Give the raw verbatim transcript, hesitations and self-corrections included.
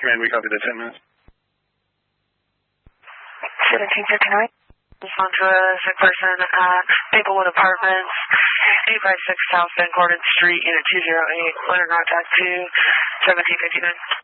Command, we copy the ten minutes. seventeen fifty-nine. Respond to a sick person at Maplewood Apartments, eight by six South Van Gordon Street, Unit two oh eight. Letter contact to seventeen fifty-nine.